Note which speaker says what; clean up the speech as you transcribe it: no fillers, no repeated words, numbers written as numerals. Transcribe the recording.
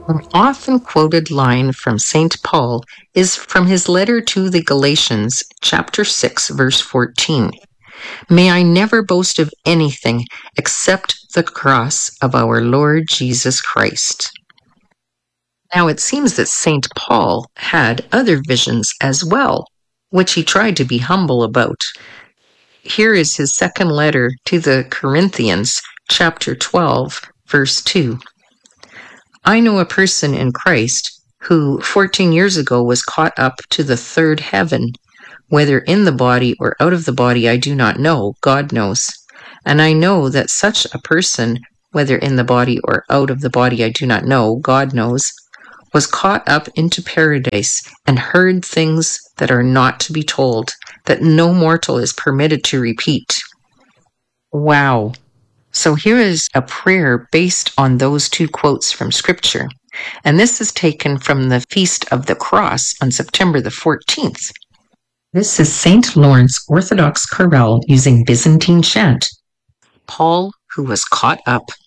Speaker 1: An often quoted line from St. Paul is from his letter to the Galatians, chapter 6, verse 14. May I never boast of anything except the cross of our Lord Jesus Christ. Now it seems that St. Paul had other visions as well, which he tried to be humble about. Here is his second letter to the Corinthians, chapter 12, verse 2. I know a person in Christ who 14 years ago was caught up to the third heaven. Whether in the body or out of the body, I do not know. God knows. And I know that such a person, whether in the body or out of the body, I do not know. God knows, was caught up into paradise and heard things that are not to be told, that no mortal is permitted to repeat. Wow. So here is a prayer based on those two quotes from Scripture. And this is taken from the Feast of the Cross on September the 14th. This is St. Lawrence Orthodox Chorale using Byzantine chant. Paul, who was caught up